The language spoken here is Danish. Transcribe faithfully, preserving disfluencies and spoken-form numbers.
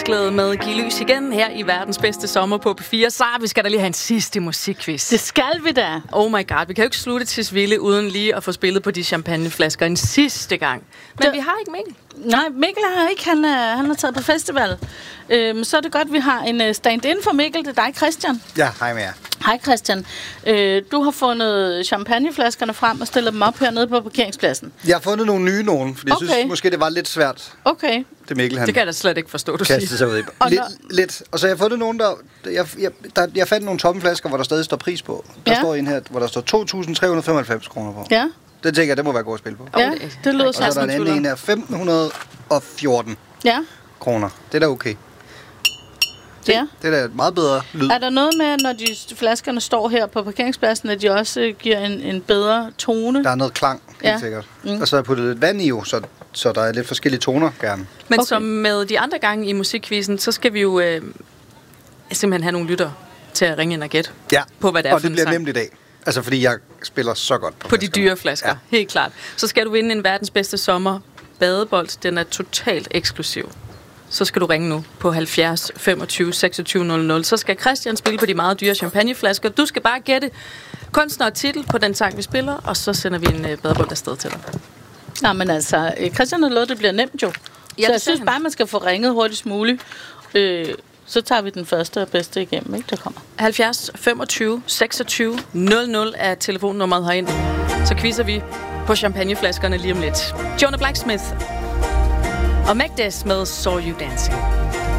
Håndklæde med Giv Lys igen her i verdens bedste sommer på P fire. Så vi skal da lige have en sidste musikquiz. Det skal vi da. Oh my god, vi kan jo ikke slutte til Sville uden lige at få spillet på de champagneflasker en sidste gang. Men det... vi har ikke Mikkel. Nej, Mikkel har ikke. Han er, han er taget på festival. Øhm, så er det godt, at vi har en stand-in for Mikkel. Det er dig, Christian. Ja, hej med jer. Hej, Christian. Øh, du har fundet champagneflaskerne frem og stillet dem op hernede på parkeringspladsen. Jeg har fundet nogle nye nogen, fordi okay. jeg synes måske, det var lidt svært. Okay. Det Mikkel, han det kan jeg da slet ikke forstå, du siger. Sig ud i. Og lidt, når... lidt. Og så har jeg fundet nogle, der jeg, jeg, der... jeg fandt nogle tomme flasker, hvor der stadig står pris på. Der ja. står en her, hvor der står to tusind tre hundrede femoghalvfems kroner på. Ja. Det tænker jeg, det må være godt at spille på. Ja, det lyder sådan. Og så er der en anden en her, femten fjorten ja. kroner. Det er da okay. Det, ja. det er da meget bedre lyd. Er der noget med, når de flaskerne står her på parkeringspladsen, at de også giver en, en bedre tone? Der er noget klang, helt ja. sikkert. Mm. Og så har jeg puttet lidt vand i jo, så, så der er lidt forskellige toner gerne. Men okay. som med de andre gange i musikquizzen, så skal vi jo øh, simpelthen have nogle lytter til at ringe ind og gætte ja. på, hvad det er og for det bliver sang. nemt i dag. Altså, fordi jeg spiller så godt på På de dyre flasker, ja. Helt klart. Så skal du vinde en verdens bedste sommer badebold. Den er totalt eksklusiv. Så skal du ringe nu på halvfjerds femogtyve seksogtyve nul nul. Så skal Christian spille på de meget dyre champagneflasker. Du skal bare gætte kunstner og titel på den sang, vi spiller, og så sender vi en badebold afsted til dig. Nå, men altså, Christian har lovet, det bliver nemt jo. Ja, så jeg synes han. bare, man skal få ringet hurtigst muligt. Øh, så tager vi den første og bedste igennem, ikke? Det kommer. halvfjerds femogtyve seksogtyve nul nul er telefonnummeret herind. Så quizzer vi på champagneflaskerne lige om lidt. Jonah Blacksmith og Magdes med Saw You Dancing.